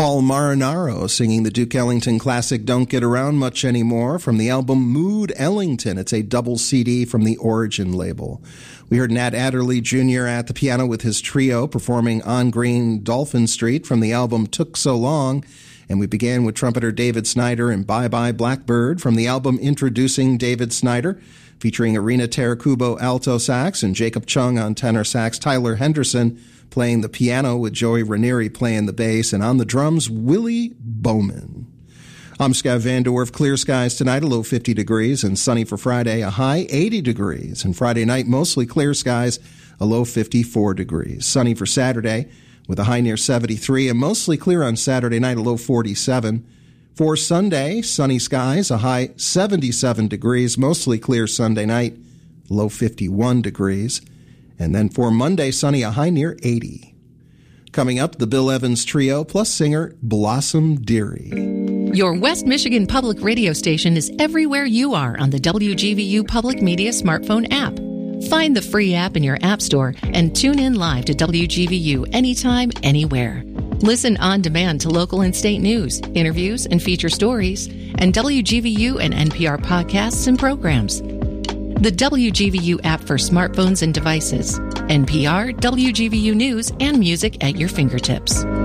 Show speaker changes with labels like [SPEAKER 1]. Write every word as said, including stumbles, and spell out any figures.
[SPEAKER 1] Paul Marinaro singing the Duke Ellington classic Don't Get Around Much Anymore from the album Mood Ellington. It's a double C D from the Origin label. We heard Nat Adderley Junior at the piano with his trio performing On Green Dolphin Street from the album Took So Long. And we began with trumpeter David Snyder and Bye Bye Blackbird from the album Introducing David Snyder, featuring Irina Tarakubo alto sax and Jacob Chung on tenor sax, Tyler Henderson playing the piano with Joey Ranieri playing the bass, and on the drums, Willie Bowman. I'm Scott Vanderwerf. Clear skies tonight, a low fifty degrees, and sunny for Friday, a high eighty degrees. And Friday night, mostly clear skies, a low fifty-four degrees. Sunny for Saturday, with a high near seventy-three, and mostly clear on Saturday night, a low forty-seven. For Sunday, sunny skies, a high seventy-seven degrees, mostly clear Sunday night, low fifty-one degrees. And then for Monday, sunny, a high near eighty. Coming up, the Bill Evans Trio, plus singer Blossom Dearie.
[SPEAKER 2] Your West Michigan Public Radio station is everywhere you are on the W G V U Public Media smartphone app. Find the free app in your app store and tune in live to W G V U anytime, anywhere. Listen on demand to local and state news, interviews, and feature stories, and W G V U and N P R podcasts and programs. The W G V U app for smartphones and devices. N P R, W G V U News, and music at your fingertips.